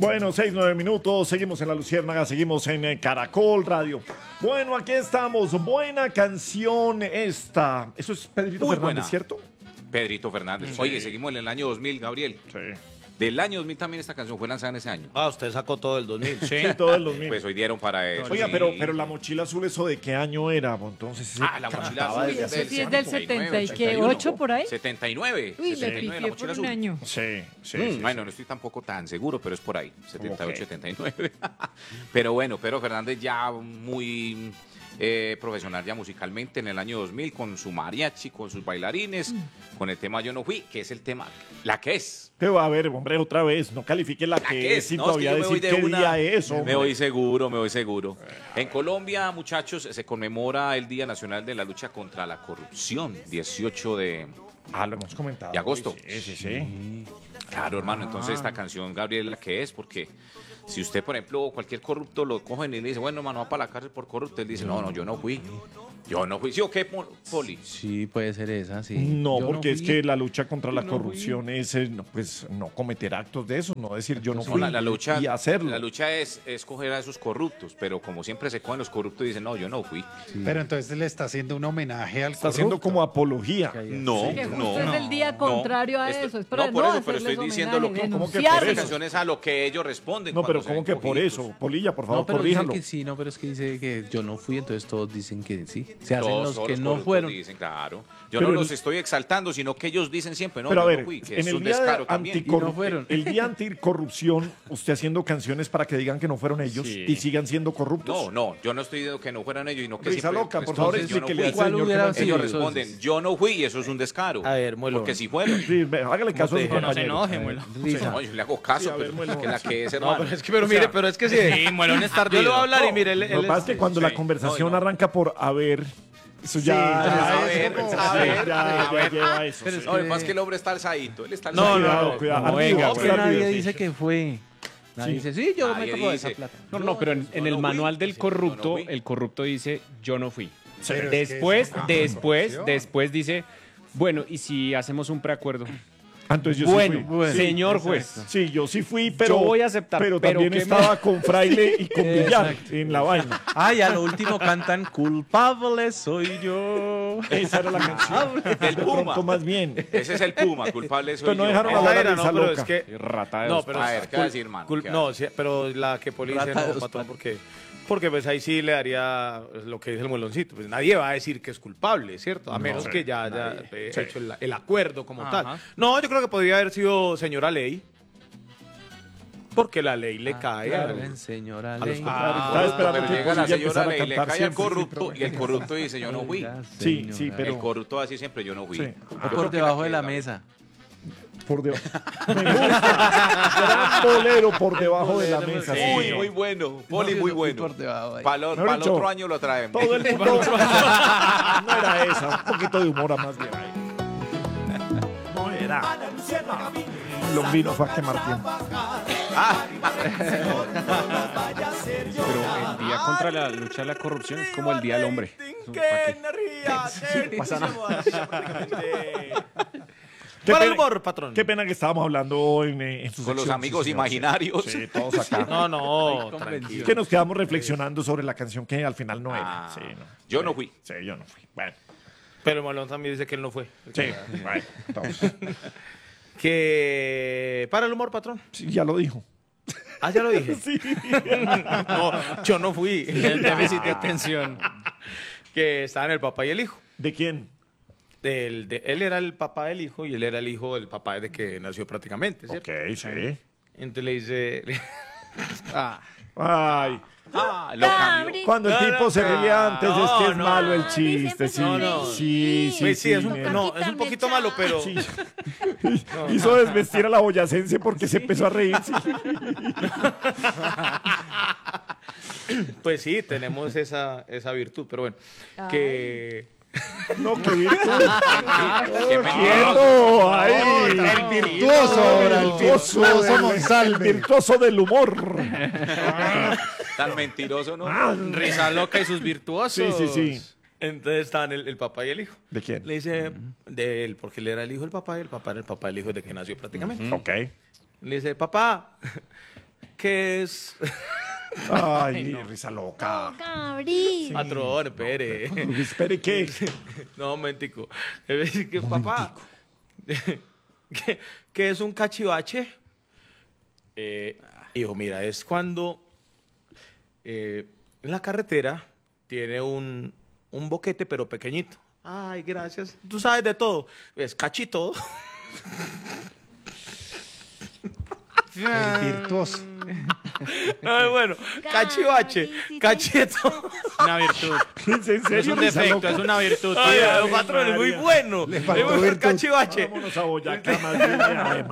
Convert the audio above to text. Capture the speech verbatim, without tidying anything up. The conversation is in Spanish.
Bueno, seis, nueve minutos, seguimos en La Luciérnaga, seguimos en eh, Caracol Radio. Bueno, aquí estamos, buena canción esta. Eso es Pedrito Muy Fernández, buena. ¿cierto? Pedrito Fernández. Sí. Oye, seguimos en el año dos mil, Gabriel. Sí. Del año dos mil también esta canción fue lanzada en ese año. Ah, usted sacó todo el dos mil. Sí, todo el dos mil. Pues hoy dieron para eso. Oiga, sí. pero, pero la mochila azul, ¿eso de qué año era? Pues entonces, ese Ah, la mochila cantaba azul. desde Eso hace- sí es del setenta y qué, ochenta y uno. ocho por ahí. setenta y nueve. Uy, le setenta y nueve, la pifié mochila por un azul. año. Sí, sí, Mm, sí, sí. Bueno, no estoy tampoco tan seguro, pero es por ahí, setenta y ocho, qué? setenta y nueve. Pero bueno, Pedro Fernández ya muy eh, profesional ya musicalmente en el año dos mil con su mariachi, con sus bailarines, con el tema Yo no fui, que es el tema, la que es. Pero a ver, hombre, otra vez, no califique la, La que, que es es, sin no, es que todavía yo me voy decir de qué una- día es. Me hombre. voy seguro, me voy seguro. En Colombia, muchachos, se conmemora el Día Nacional de la Lucha contra la Corrupción, dieciocho de... Ah, lo hemos comentado. De agosto. Sí, sí, sí. Claro, hermano, entonces esta canción, Gabriel, la que es, porque si usted, por ejemplo, cualquier corrupto lo cogen y le dice, bueno, hermano, va para la cárcel por corrupto, él dice, no, no, yo no fui. Yo no fui. ¿Sí o qué, Poli? Sí, puede ser esa, sí. No, Yo porque es fui. que la lucha contra la no corrupción es, eh, no, pues, no cometer actos de eso, no decir yo no No, fui la, la lucha, y hacerlo. la lucha es, es coger a esos corruptos, pero como siempre se cogen los corruptos y dicen, no, yo no fui. Pero entonces le está haciendo un homenaje al Está haciendo corrupto. como apología. No, Que no. justo es el día no. contrario a Esto- eso. Es para no, por no eso, pero hacerles estoy diciendo lo que... homenaje, ¿cómo que por Esta denunciarlos. eso? canción es a lo que ellos responden. No, pero cuando se ¿cómo ven que por cogiditos. eso? Polilla, por favor, No, pero corríjanlo. dicen que sí, no, pero es que dice que yo no fui, entonces todos dicen que sí. Se hacen Todos, los todos que los no corruptos fueron. Dicen, claro. Yo Pero no el- los estoy exaltando, sino que ellos dicen siempre, no, Pero a yo ver, no fui, que en es el un día, descaro también. anticorru- Y no fueron. el día anticorrupción, usted haciendo canciones para que digan que no fueron ellos Sí. y sigan siendo corruptos. No, no, yo no estoy diciendo que no fueran ellos, sino que Risa siempre loca, por favor, responden, yo no explíquele fui. al ¿Cuál señor que hubiera me- sido? Ellos Sí, responden, entonces. yo no fui y eso es un descaro. A ver, muelo. Porque si fueron. Sí, ve, hágale caso a su te- compañero. no se enoje, Eh, muelo. Risa. No, yo le hago caso, Sí, a ver, pero muelo. que la que es, No, hermano. pero es que, pero O mire, sea, pero es que sí. Sí, Muelón es Yo tardío. le voy a hablar y No. mire, él, él Lo que pasa es es- que cuando sí. la conversación No, no. arranca por a ver, eso ya, ya, ya, a ver, eso, a sí, ver, ya, a ya ver. lleva eso. Pero sí. es No, lo que pasa es que el hombre está alzadito, él está No, alzadito. no, Cuidado, no, cuidado. No, Arriba, venga, Oscar que nadie Ríos, sí. dice que fue. Nadie Sí. dice, sí, yo Nadie me toco de dice. esa plata. No, no, pero en, en Yo el no manual fui. del Sí, corrupto, yo no fui. el corrupto dice, yo no fui. Pero es que Después, eso es después, corrupción. después dice, bueno, ¿y si hacemos un preacuerdo? Ah, entonces yo Bueno, sí fui. bueno. Sí, señor juez. Sí, yo sí fui, pero. Yo voy a aceptar, Pero, pero también que me- estaba con Fraile y con Villar Exacto. en la vaina. Ay, a lo último cantan culpable soy yo. Esa era la canción. Del De Puma. pronto, más bien. Ese es el Puma, culpable soy Pero no yo. dejaron Esa hablar a era, Risa no, pero loca. es que... Y rata de No, dos pero... A ver, ¿qué cul- va a decir, hermano? cul- ¿Qué va a no, decir? sí, pero la que Poli dice Rata de no, dos patrón, patas. porque... Porque pues ahí sí le daría lo que dice el mueloncito. Pues nadie va a decir que es culpable, ¿cierto? A menos sí, que ya haya eh, Sí. hecho el, el acuerdo como Ajá. tal. No, yo creo que podría haber sido señora ley. Porque la ley le cae a... Claro, señora a los ley. culpables. Estaba esperando pero que llega la Polilla señora empezara a ley, le cantar cae al siempre. corrupto y el corrupto dice, yo no fui. Oiga, Sí, señora. sí, pero- El corrupto va a decir siempre, yo no fui. Sí. Yo O creo por que debajo que de la es, mesa. Por debajo. Me gusta. Gran bolero por debajo de la mesa. Sí, sí, muy, señor. muy bueno, Poli, No, muy yo bueno. fui por debajo ahí. Para Mejor el dicho, otro año lo traemos. Todo el mundo. No era esa. Un poquito de humor a más bien ahí. No era. Lombino fue a quemar tiempo. Pero el día contra la lucha de la corrupción es como el día del hombre. Eso, ¿pa' qué? pasa nada. Qué Para el pena, humor, patrón. qué pena que estábamos hablando en, eh, en su Con los sección, amigos sí, señor. imaginarios. Sí, todos acá. No, no, Ay, tranquilo. Es que nos quedamos reflexionando sobre la canción que al final no era. Ah, Sí, no. yo no fui. Sí, yo no fui. Bueno, Pero el Malón también dice que él no fue. sí, bueno, entonces, Que... Para el humor, patrón. sí, ya lo dijo. Ah, ya lo dije. Sí. No, yo no fui. El déficit de atención. Que estaban el papá y el hijo. ¿De quién? Del- de- él era el papá del hijo y él era el hijo del papá desde que nació prácticamente, ¿cierto? Ok, sí. Entonces le dice... le- Ah, Ay, Ah, lo cambió. cuando el No, tipo no, se ríe antes es que es no. malo el Ay, chiste, sí. siempre No, no. Sí, sí, Pues sí, es un, sí, no, es un poquito malo, pero... Sí. Hizo desvestir a la boyacense porque se empezó a reír. Sí. Pues sí, tenemos esa, esa virtud, pero bueno. Que... No, qué virtud. Qué mentiroso. Quieto, ahí. El virtuoso ahora, el virtuoso del- Monsalve. El virtuoso del humor. Tan mentiroso, ¿no? Risa loca y sus virtuosos. Sí, sí, sí. Entonces estaban el, el papá y el hijo. ¿De quién? Le dice, de él, porque él era el hijo del papá y el papá era el papá del hijo desde que nació prácticamente. Ok. Le dice, papá, ¿Qué es? Ay, risa loca. Gabriel. Patrón, espere. Espere, ¿qué? No, momentico. Es que, papá, ¿qué, qué es un cachivache? Eh, hijo, mira, es cuando eh, en la carretera tiene un, un boquete, pero pequeñito. Ay, gracias. Tú sabes de todo. Es cachito. El virtuoso. Ay, bueno, cachivache, cachito. Una virtud. ¿En serio? Es un risa defecto, loca? es una virtud. Ay, Ave patrón, es muy María. bueno. Le Es faltó bueno el virtud. cachivache. Vámonos a Boyacá, más bien. Ave